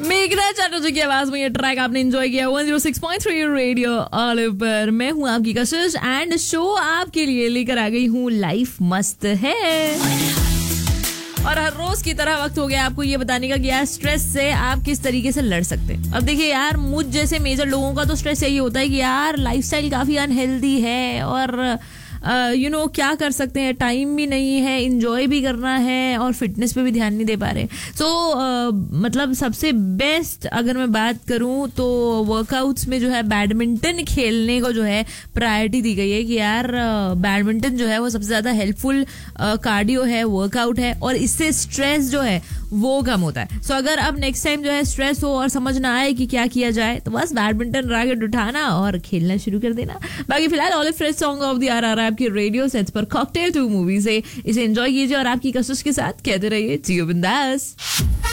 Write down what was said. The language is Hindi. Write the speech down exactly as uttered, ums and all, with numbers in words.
मेघना चैटर्जी की आवाज में ये ट्रैक आपने एंजॉय किया one zero six point three radio olive पर। मैं हूँ आपकी कशिश एंड शो आपके लिए लेकर आ गई हूँ लाइफ मस्त है। और हर रोज की तरह वक्त हो गया आपको ये बताने का कि यार स्ट्रेस से आप किस तरीके से लड़ सकते हैं। अब देखिए यार, मुझ जैसे मेजर लोगों का तो स्ट्रेस यही होता है कि यार लाइफस्टाइल काफी अनहेल्दी है और यू नो क्या कर सकते हैं, टाइम भी नहीं है, इंजॉय भी करना है और फिटनेस पे भी ध्यान नहीं दे पा रहे। सो so, uh, मतलब सबसे बेस्ट अगर मैं बात करूं तो वर्कआउट्स में जो है बैडमिंटन खेलने को जो है प्रायोरिटी दी गई है कि यार बैडमिंटन uh, जो है वो सबसे ज्यादा हेल्पफुल कार्डियो uh, है, वर्कआउट है और इससे स्ट्रेस जो है वो कम होता है। सो so, अगर अब नेक्स्ट टाइम जो है स्ट्रेस हो और समझ ना आए कि क्या किया जाए तो बस बैडमिंटन रैकेट उठाना और खेलना शुरू कर देना। बाकी फिलहाल olive fresh song of the are आ रहा है आपके रेडियो सेट्स पर कॉकटेल टू मूवी से। इसे एंजॉय कीजिए और आपकी कशिश के साथ कहते रहिए जियो बिंदास।